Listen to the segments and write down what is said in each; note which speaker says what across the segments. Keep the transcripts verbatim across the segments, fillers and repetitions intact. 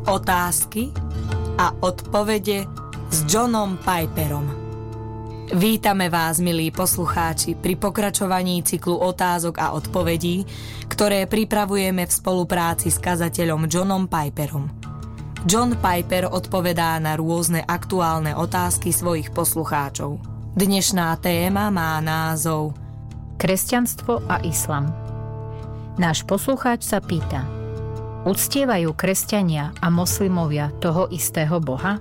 Speaker 1: Otázky a odpovede s Johnom Piperom. Vítame vás, milí poslucháči, pri pokračovaní cyklu otázok a odpovedí, ktoré pripravujeme v spolupráci s kazateľom Johnom Piperom. John Piper odpovedá na rôzne aktuálne otázky svojich poslucháčov. Dnešná téma má názov
Speaker 2: Kresťanstvo a islam. Náš poslucháč sa pýta: uctievajú kresťania a moslimovia toho istého Boha?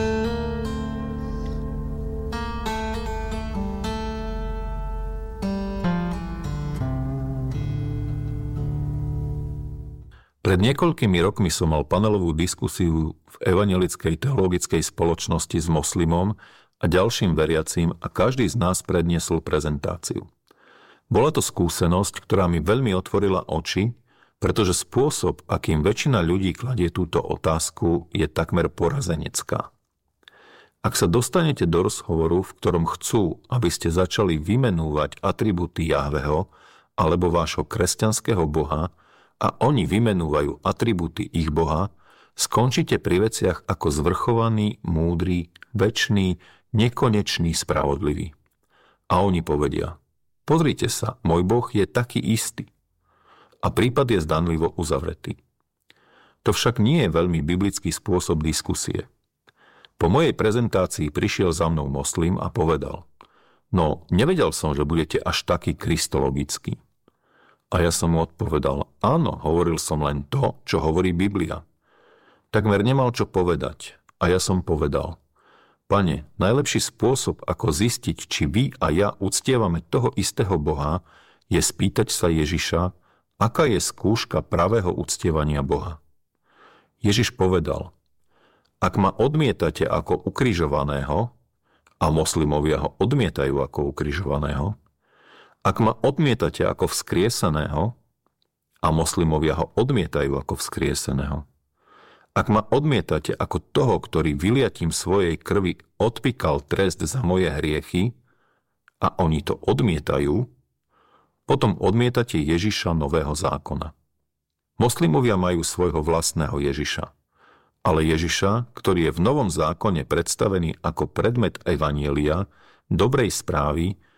Speaker 3: Pred niekoľkými rokmi som mal panelovú diskusiu v Evangelickej teologickej spoločnosti s moslimom a ďalším veriacím a každý z nás predniesol prezentáciu. Bola to skúsenosť, ktorá mi veľmi otvorila oči, pretože spôsob, akým väčšina ľudí kladie túto otázku, je takmer porazenecká. Ak sa dostanete do rozhovoru, v ktorom chcú, aby ste začali vymenúvať atribúty Jahveho alebo vášho kresťanského Boha a oni vymenúvajú atribúty ich Boha, skončíte pri veciach ako zvrchovaný, múdry, večný, nekonečný, spravodlivý. A oni povedia: pozrite sa, môj Boh je taký istý. A prípad je zdanlivo uzavretý. To však nie je veľmi biblický spôsob diskusie. Po mojej prezentácii prišiel za mnou moslim a povedal: no, nevedel som, že budete až taký kristologický. A ja som mu odpovedal: áno, hovoril som len to, čo hovorí Biblia. Takmer nemal čo povedať. A ja som povedal: Pane, najlepší spôsob, ako zistiť, či vy a ja uctievame toho istého Boha, je spýtať sa Ježiša, aká je skúška pravého uctievania Boha. Ježiš povedal: ak ma odmietate ako ukrižovaného, a moslimovia ho odmietajú ako ukrižovaného, ak ma odmietate ako vzkrieseného, a moslimovia ho odmietajú ako vzkrieseného, ak ma odmietate ako toho, ktorý vyliatím svojej krvi odpíkal trest za moje hriechy, a oni to odmietajú, potom odmietate Ježiša nového zákona. Moslimovia majú svojho vlastného Ježiša, ale Ježiša, ktorý je v novom zákone predstavený ako predmet evanjelia, dobrej správy,